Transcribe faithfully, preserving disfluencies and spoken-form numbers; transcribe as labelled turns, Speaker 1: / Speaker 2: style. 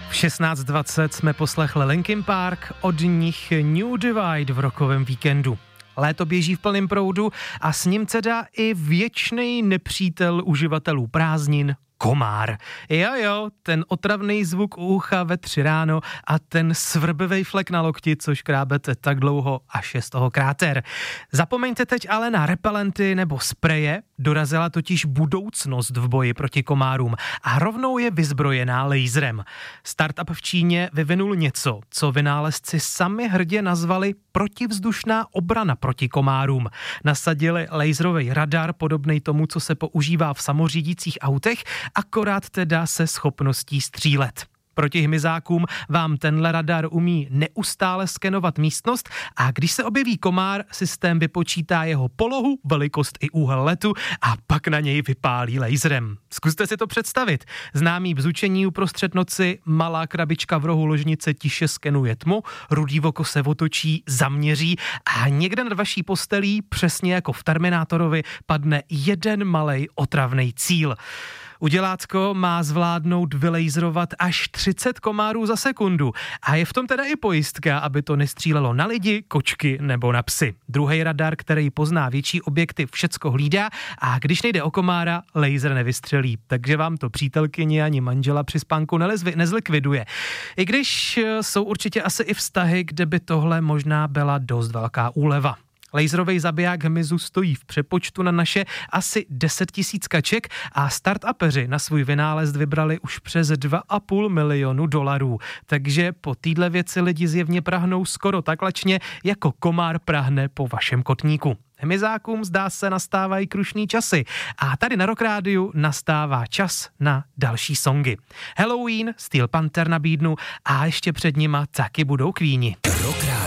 Speaker 1: V šestnáct dvacet jsme poslechli Linkin Park, od nich New Divide v rokovém víkendu. Léto běží v plném proudu a s ním teda i věčný nepřítel uživatelů prázdnin, komár. Jo, jo, ten otravný zvuk u ucha ve tři ráno a ten svrbivej flek na lokti, což krábete tak dlouho, až je z toho kráter. Zapomeňte teď ale na repelenty nebo spreje, dorazila totiž budoucnost v boji proti komárům a rovnou je vyzbrojená laserem. Startup v Číně vyvinul něco, co vynálezci sami hrdě nazvali protivzdušná obrana proti komárům. Nasadili laserový radar podobnej tomu, co se používá v samořídících autech, akorát teda se schopností střílet. Proti hmyzákům vám tenhle radar umí neustále skenovat místnost a když se objeví komár, systém vypočítá jeho polohu, velikost i úhel letu a pak na něj vypálí laserem. Zkuste si to představit. Známý bzučení uprostřed noci, malá krabička v rohu ložnice tiše skenuje tmu, rudý oko se otočí, zaměří a někde nad vaší postelí, přesně jako v Terminátorovi, padne jeden malej otravnej cíl. Udělátko má zvládnout vylejzrovat až třicet komárů za sekundu a je v tom teda i pojistka, aby to nestřílelo na lidi, kočky nebo na psy. Druhý radar, který pozná větší objekty, všecko hlídá a když nejde o komára, laser nevystřelí, takže vám to přítelkyně ani manžela při spánku nelezvi, nezlikviduje. I když jsou určitě asi i vztahy, kde by tohle možná byla dost velká úleva. Laserový zabiják hmyzu stojí v přepočtu na naše asi deset tisíc kaček a startupeři na svůj vynález vybrali už přes dva a půl milionu dolarů. Takže po téhle věci lidi zjevně prahnou skoro tak lačně, jako komár prahne po vašem kotníku. Hmyzákům zdá se nastávají krušný časy a tady na Rock Rádiu nastává čas na další songy. Halloween, Steel Panther nabídnu a ještě před nima taky budou Queeni.